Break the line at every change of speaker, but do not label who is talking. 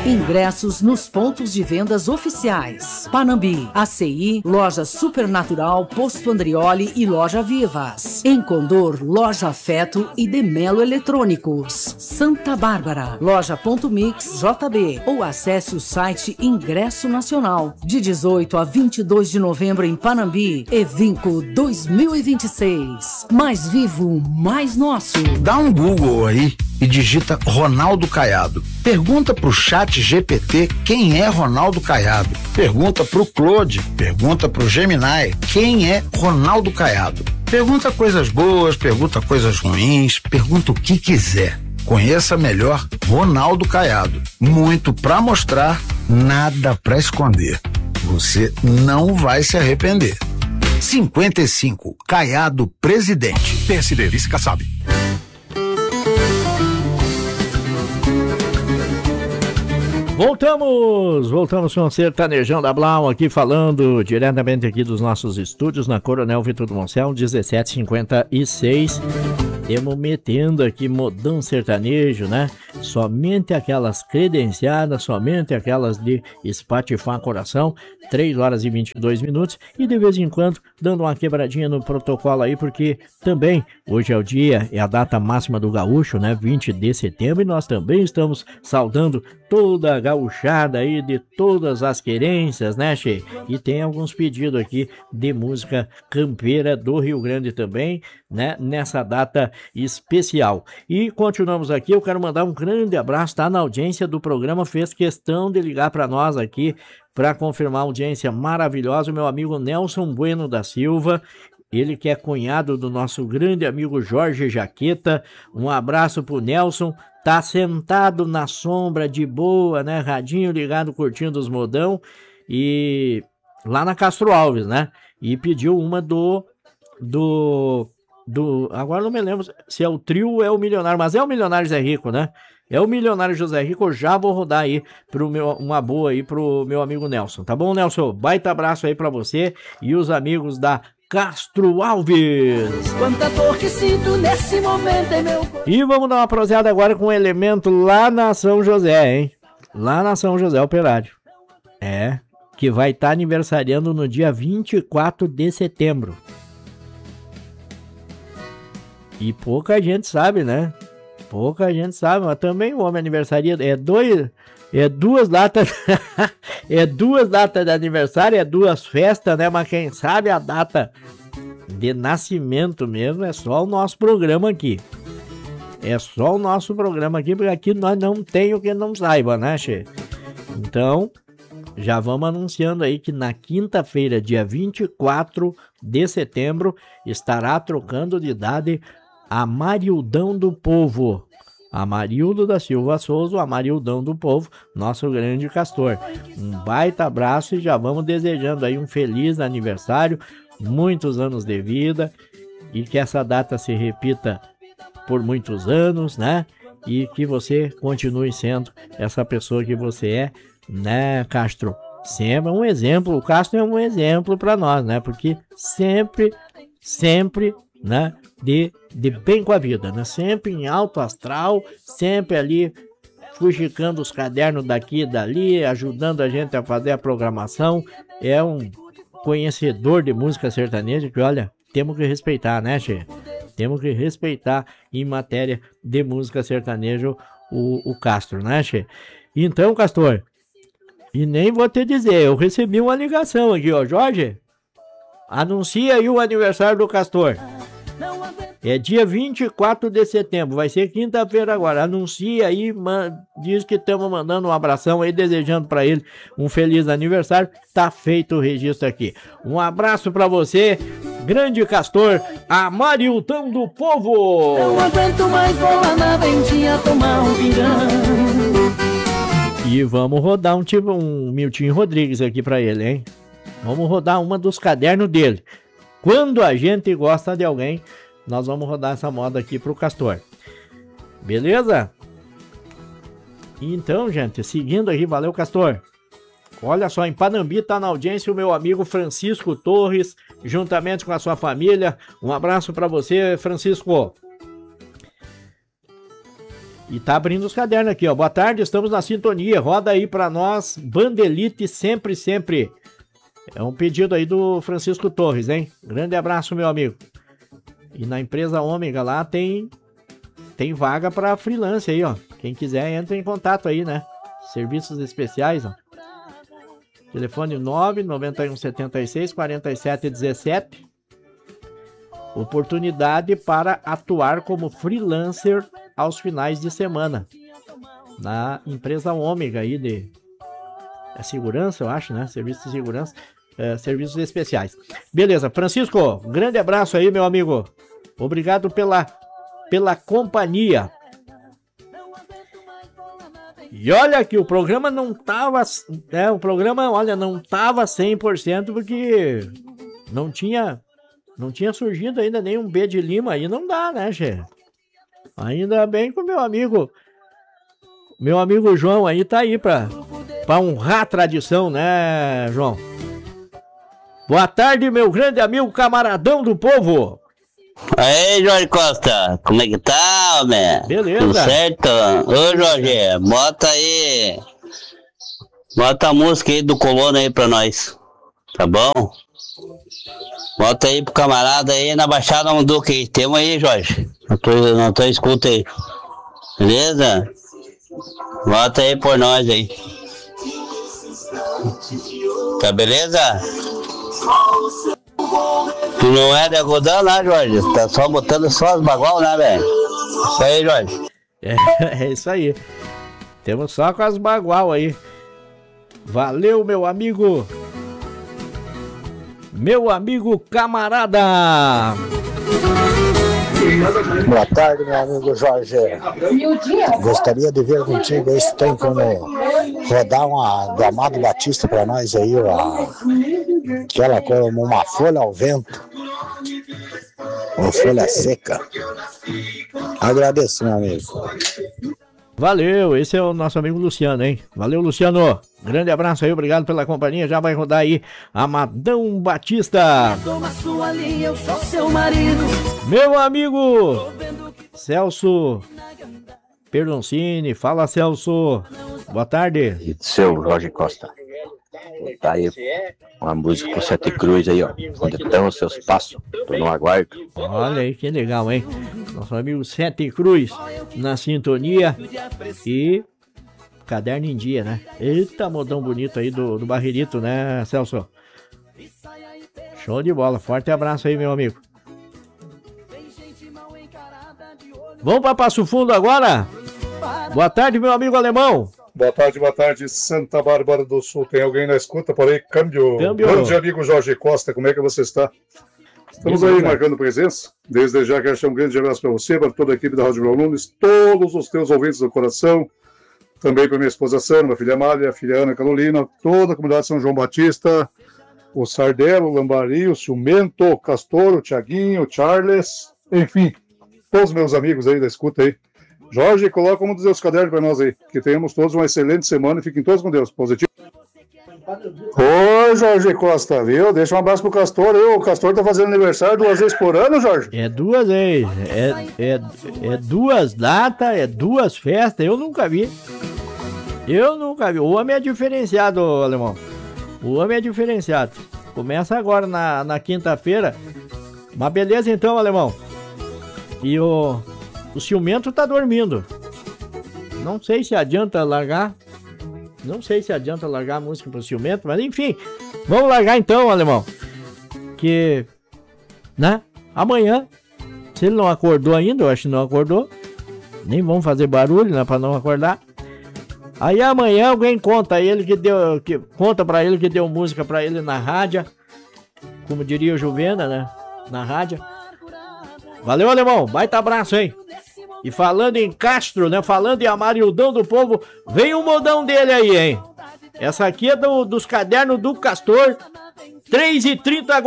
Ingressos nos pontos de vendas oficiais. Panambi, ACI, Loja Supernatural, Posto Andrioli e Loja Vivas. Em Condor, Loja Afeto e Demelo Eletrônicos. Santa Bárbara, Loja Ponto Mix JB ou acesse o site Ingresso Nacional. De 18 a 22 de novembro em Panambi, Evinco 2026. Mais vivo, mais nosso.
Dá um Google aí e digita Ronaldo Caiado. Pergunta pro chat GPT quem é Ronaldo Caiado. Pergunta pro Claude, pergunta pro Gemini quem é Ronaldo Caiado. Pergunta coisas boas, pergunta coisas ruins, pergunta o que quiser. Conheça melhor Ronaldo Caiado. Muito pra mostrar, nada pra esconder. Você não vai se arrepender. 55, Caiado Presidente.
PSD, vice Kassab.
Voltamos com o Sertanejão da Blau aqui, falando diretamente aqui dos nossos estúdios na Coronel Vitor Dumont, 1756. Temos metendo aqui modão sertanejo, né? Somente aquelas credenciadas, somente aquelas de espatifar coração, 3 horas e 22 minutos, e de vez em quando dando uma quebradinha no protocolo aí, porque também hoje é o dia, é a data máxima do gaúcho, né? 20 de setembro, e nós também estamos saudando toda a gauchada aí, de todas as querências, né, Che? E tem alguns pedidos aqui de música campeira do Rio Grande também, né? Nessa data especial. E continuamos aqui, eu quero mandar um grande abraço, tá na audiência do programa, fez questão de ligar para nós aqui para confirmar a audiência maravilhosa, o meu amigo Nelson Bueno da Silva, ele que é cunhado do nosso grande amigo Jorge Jaqueta. Um abraço pro Nelson, tá sentado na sombra de boa, né, radinho ligado, curtindo os modão, e lá na Castro Alves, né, e pediu uma do agora não me lembro se é o trio ou é o Milionário, mas é o Milionário Zé Rico, né? É o Milionário José Rico. Eu já vou rodar aí uma boa aí pro meu amigo Nelson, tá bom, Nelson? Baita abraço aí pra você e os amigos da Castro Alves.
Quanta dor que sinto nesse momento em meu...
E vamos dar uma proseada agora com um elemento lá na São José, hein? Lá na São José Operário. É, que vai estar aniversariando no dia 24 de setembro. E pouca gente sabe, né? Pouca gente sabe, mas também o homem aniversaria é duas datas é duas datas de aniversário, é duas festas, né? Mas quem sabe a data de nascimento mesmo é só o nosso programa aqui. É só o nosso programa aqui, porque aqui nós não tem o que não saiba, né, che? Então, já vamos anunciando aí que na quinta-feira, dia 24 de setembro, estará trocando de idade a Marildão do Povo. Amarildo da Silva Souza, o Amarildão do Povo, nosso grande castor. Um baita abraço e já vamos desejando aí um feliz aniversário, muitos anos de vida, e que essa data se repita por muitos anos, né? E que você continue sendo essa pessoa que você é, né, Castro? Sempre um exemplo, o Castro é um exemplo para nós, né? Porque sempre, né, de bem com a vida, né? Sempre em alto astral, sempre ali fugicando os cadernos daqui e dali, ajudando a gente a fazer a programação. É um conhecedor de música sertaneja que, olha, temos que respeitar, né, che? Temos que respeitar em matéria de música sertaneja o Castro, né, che? Então, Castor, e nem vou te dizer, eu recebi uma ligação aqui, ó, Jorge, anuncia aí o aniversário do Castor. É dia 24 de setembro, vai ser quinta-feira agora. Anuncia aí, diz que estamos mandando um abração aí, desejando para ele um feliz aniversário. Tá feito o registro aqui. Um abraço para você, grande Castor, Amariltão do Povo.
Não aguento mais, vou lá na vendinha tomar um pingão.
E vamos rodar um Miltinho Rodrigues aqui para ele, hein? Vamos rodar uma dos cadernos dele. Quando a gente gosta de alguém, nós vamos rodar essa moda aqui pro Castor. Beleza? Então, gente, seguindo aqui, valeu, Castor. Olha só, em Panambi tá na audiência o meu amigo Francisco Torres, juntamente com a sua família. Um abraço para você, Francisco. E tá abrindo os cadernos aqui, ó. Boa tarde, estamos na sintonia. Roda aí pra nós, Bandelite sempre, sempre. É um pedido aí do Francisco Torres, hein? Grande abraço, meu amigo. E na empresa Ômega lá tem vaga pra freelance aí, ó. Quem quiser, entra em contato aí, né? Serviços especiais, ó. Telefone 991764717. Oportunidade para atuar como freelancer aos finais de semana. Na empresa Ômega aí de segurança, eu acho, né? Serviços de segurança, serviços especiais. Beleza, Francisco, grande abraço aí, meu amigo. Obrigado pela companhia. E olha que o programa não tava, não tava 100% porque não tinha surgido ainda nenhum B de Lima aí, não dá, né, Gê? Ainda bem que o meu amigo João aí tá aí pra honrar a tradição, né, João? Boa tarde, meu grande amigo camaradão do povo.
Aí, Jorge Costa, como é que tá, homem?
Beleza.
Tudo certo? Ô, Jorge, bota a música aí do Colono aí pra nós, tá bom? Bota aí pro camarada aí na Baixada Munduca aí, temos aí, Jorge. Não tô escuta aí, beleza? Bota aí por nós aí. Tá beleza? Tu não é de algodão, né, Jorge? Tá só botando só as bagual, né, velho? Isso aí, Jorge.
É isso aí. Temos só com as bagual aí. Valeu, meu amigo. Meu amigo camarada.
Boa tarde, meu amigo Jorge. Gostaria de ver contigo aí se tem como rodar uma do Amado Batista pra nós aí, aquela como uma folha ao vento, uma folha seca. Agradeço, meu amigo.
Valeu, esse é o nosso amigo Luciano, hein? Valeu, Luciano. Grande abraço aí, obrigado pela companhia. Já vai rodar aí Amadão Batista. Meu amigo Celso Perdoncini. Fala, Celso. Boa tarde.
Seu Jorge Costa. Tá aí uma música pro Sete Cruz aí, ó. Onde estão os seus passos? Tô no aguardo.
Olha aí, que legal, hein? Nosso amigo Sete Cruz na sintonia. E caderno em dia, né? Eita, modão bonito aí do Barreirito, né, Celso? Show de bola. Forte abraço aí, meu amigo. Vamos para Passo Fundo agora? Boa tarde, meu amigo alemão.
Boa tarde, Santa Bárbara do Sul. Tem alguém na escuta? Por aí, câmbio. Grande amigo Jorge Costa, como é que você está? Estamos aí marcando presença. Desde já quero deixar um grande abraço para você, para toda a equipe da Rádio Blau Nunes, todos os teus ouvintes do coração, também para minha esposa Sandra, minha filha Amália, a filha Ana Carolina, toda a comunidade de São João Batista, o Sardelo, o Lambari, o Ciumento, o Castor, o Tiaguinho, o Charles, enfim, todos os meus amigos aí da escuta aí. Jorge, coloca um dos seus cadernos para nós aí, que tenhamos todos uma excelente semana e fiquem todos com Deus. Positivo. Ô, Jorge Costa, viu? Deixa um abraço pro Castor. O Castor tá fazendo aniversário 2 vezes por ano, Jorge?
É 2 vezes. É 2 datas, é 2 festas. Eu nunca vi. O homem é diferenciado, alemão. O homem é diferenciado. Começa agora na quinta-feira. Mas beleza então, alemão. E o ciumento tá dormindo. Não sei se adianta largar a música pro ciumento, mas enfim, vamos largar então, alemão. Que, né, amanhã, se ele não acordou ainda, eu acho que não acordou, nem vamos fazer barulho, né, pra não acordar. Aí amanhã alguém conta pra ele que deu música pra ele na rádio, como diria o Juvena, né, na rádio. Valeu, alemão, baita abraço, hein. E falando em Castro, né? Falando em Amarildão do Povo, vem um modão dele aí, hein? Essa aqui é dos cadernos do Castor, 3h30 agora.